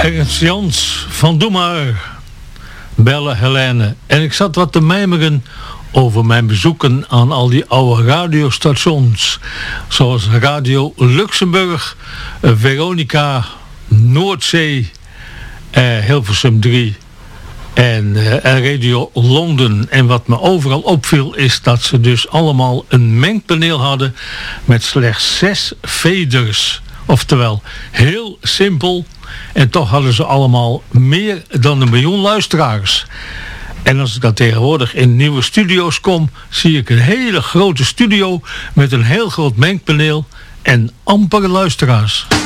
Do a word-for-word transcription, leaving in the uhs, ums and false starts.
Ernst Jans van Doe maar, bellen Helene. En ik zat wat te mijmeren over mijn bezoeken aan al die oude radiostations. Zoals Radio Luxemburg, Veronica, Noordzee, eh, Hilversum drie en eh, Radio Londen. En wat me overal opviel is dat ze dus allemaal een mengpaneel hadden met slechts zes veders. Oftewel, heel simpel. En toch hadden ze allemaal meer dan een miljoen luisteraars. En als ik dan tegenwoordig in nieuwe studio's kom, zie ik een hele grote studio met een heel groot mengpaneel en amper luisteraars.